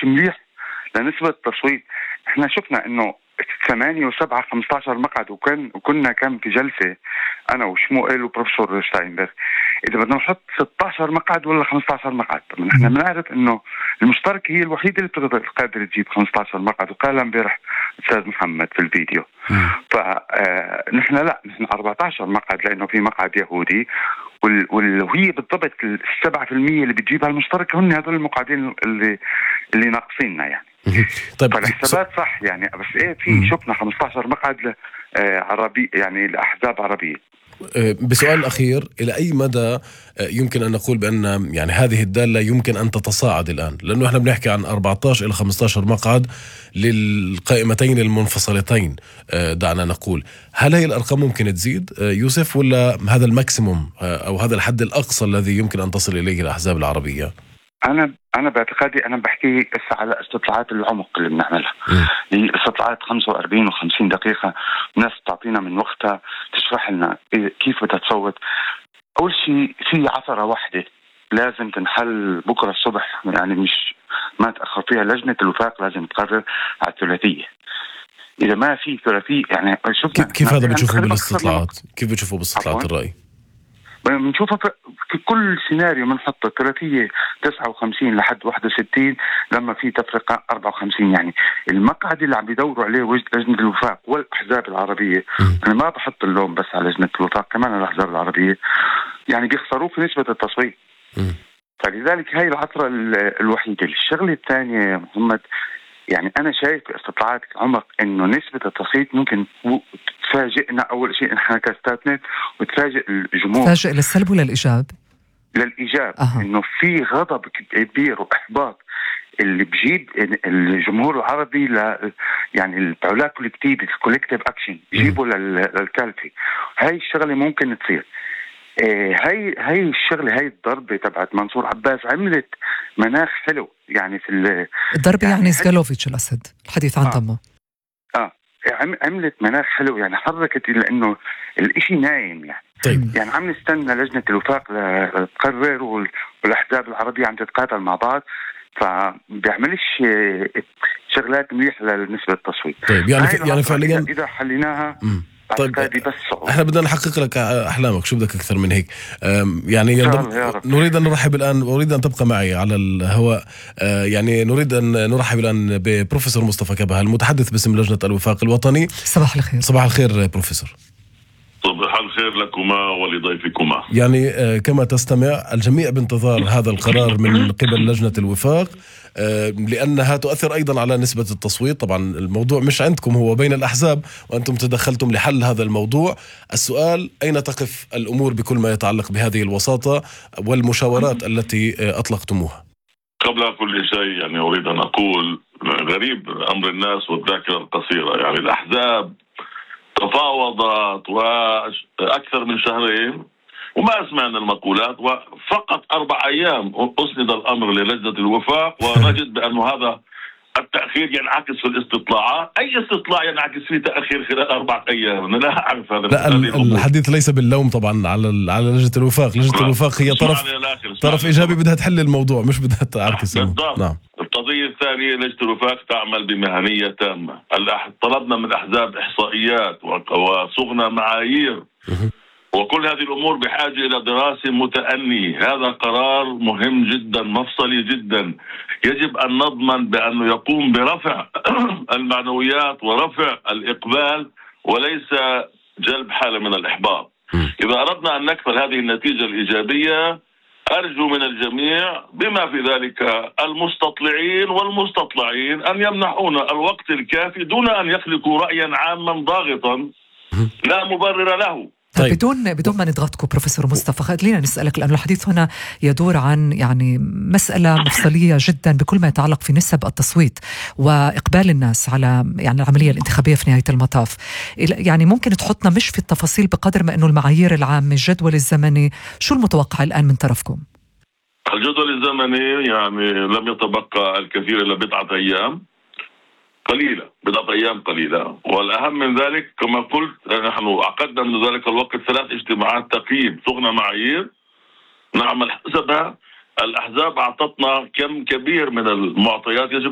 مش منيح لنسبة التصويت. احنا شفنا انه 8 و7 15 مقعد، وكنا كم في جلسة أنا وشموئيل وبروفيسور شتاينبرغ إذا بدنا نحط 16 مقعد ولا 15 مقعد. طبعا احنا بنعرف إنه المشترك هي الوحيدة اللي بتقدر قادرة تجيب 15 مقعد، وقال امبارح أستاذ محمد في الفيديو. فنحن لا، نحن 14 مقعد لأنه في مقعد يهودي، وهي بالضبط 7% اللي بتجيبها المشترك هن هذول المقعدين اللي ناقصيننا يعني. طيب فالحسابات صح يعني، بس ايه في شفنا 15 مقعد عربي يعني الأحزاب عربية. بسؤال أخير، إلى أي مدى يمكن أن نقول بأن يعني هذه الدالة يمكن أن تتصاعد الآن؟ لأنه إحنا بنحكي عن 14 إلى 15 مقعد للقائمتين المنفصلتين، دعنا نقول هل هي الأرقام ممكن تزيد يوسف، ولا هذا الماكسيموم أو هذا الحد الأقصى الذي يمكن أن تصل إليه الأحزاب العربية؟ أنا باعتقادي أنا بحكي هسه على استطلاعات العمق اللي بنعملها. هي استطلاعات 45 و50 دقيقة، ناس تعطينا من وقتها تشرح لنا كيف بدها تصوت. أول شيء في عثرة واحدة لازم تنحل بكرة الصبح، يعني مش ما تأخر فيها. لجنة الوفاق لازم تقرر على الثلاثية. إذا ما في ثلاثية يعني كيف هذا بتشوفوا بالاستطلاعات؟ كيف بتشوفوا باستطلاعات الرأي؟ بنشوفها في كل سيناريو بنحط الثلاثية 59 لحد 61 لما في تفرقة 54. يعني المقعد اللي عم بيدوروا عليه لجنة الوفاق والأحزاب العربية، أنا ما بحط اللوم بس على لجنة الوفاق، كمان الأحزاب العربية يعني بيخسروا في نسبة التصويت. فلذلك هاي العثرة الوحيدة. الشغلة الثانية يا محمد، يعني أنا شايف استطلاعات عمق إنه نسبة التصويت ممكن تفاجئنا. أول شيء إحنا كاستاتنا وتفاجئ الجمهور. تفاجئ للسلب ولا الإيجاب؟ للإيجاب. إنه في غضب كبير وإحباط اللي بجيب الجمهور العربي يعني البعولات كولكتيف أكشن يجيبوا للكالفي. هاي الشغلة ممكن تصير. هاي الشغلة، هاي الضربة تبعت منصور عباس عملت مناخ حلو يعني في الضربة يعني سكالوفيتش الأسد الحديث عن ضمه. عملت مناخ حلو يعني، حركت لأنه الإشي نايم يعني. يعني عم نستنى لجنة الوفاق تقرر والأحزاب العربية عم تتقاتل مع بعض، فبيعملش شغلات مليحة لنسبة التصويت. طيب يعني فعليا إذا حليناها طيب احنا بدنا نحقق لك احلامك، شو بدك اكثر من هيك؟ يعني نريد ان نرحب الان، اريد ان تبقى معي على الهواء. يعني نريد ان نرحب الان ببروفيسور مصطفى كبهة المتحدث باسم لجنة الوفاق الوطني. صباح الخير. صباح الخير بروفيسور. صباح الخير لكما ولضيفكما. يعني كما تستمع الجميع بانتظار هذا القرار من قبل لجنة الوفاق، لأنها تؤثر أيضا على نسبة التصويت. طبعا الموضوع مش عندكم، هو بين الأحزاب، وأنتم تدخلتم لحل هذا الموضوع. السؤال أين تقف الأمور بكل ما يتعلق بهذه الوساطة والمشاورات التي أطلقتموها؟ قبل كل شيء يعني أريد أن أقول غريب أمر الناس والذاكرة القصيرة. يعني الأحزاب تفاوضت وأكثر من شهرين وما سمعنا المقولات، وفقط 4 أيام أسند الأمر للجنة الوفاق، ونجد بأن هذا التأخير ينعكس في الاستطلاعات. أي استطلاع ينعكس فيه تأخير خلال 4 أيام؟ أنا لا أعرف هذا. لا، الحديث ليس باللوم طبعا على لجنة الوفاق. لجنة الوفاق هي طرف إيجابي بدها تحل الموضوع، مش بدها تعكس. نعم. القضية الثانية، لجنة الوفاق تعمل بمهنية تامة. طلبنا من الأحزاب إحصائيات وصغنا معايير، وكل هذه الأمور بحاجة إلى دراسة متأنية. هذا قرار مهم جدا، مفصلي جدا. يجب أن نضمن بأنه يقوم برفع المعنويات ورفع الإقبال، وليس جلب حالة من الإحباط. إذا أردنا أن نكفل هذه النتيجة الإيجابية، أرجو من الجميع بما في ذلك المستطلعين والمستطلعين أن يمنحونا الوقت الكافي دون أن يخلقوا رأيا عاما ضاغطا لا مبرر له. طيب. بدون ما نضغطكم بروفيسور مصطفى، خلينا نسألك، لأن الحديث هنا يدور عن يعني مسألة مفصلية جدا بكل ما يتعلق في نسب التصويت وإقبال الناس على يعني العملية الانتخابية في نهاية المطاف. يعني ممكن تحطنا مش في التفاصيل بقدر ما أنه المعايير العامة، الجدول الزمني، شو المتوقع الآن من طرفكم؟ الجدول الزمني يعني لم يتبقى الكثير إلا بضعة أيام قليلة، بضعة أيام قليلة. والأهم من ذلك كما قلت، نحن عقدنا من ذلك الوقت 3 اجتماعات تقييم، صغنا معايير نعمل حسبها. الأحزاب أعطتنا كم كبير من المعطيات يجب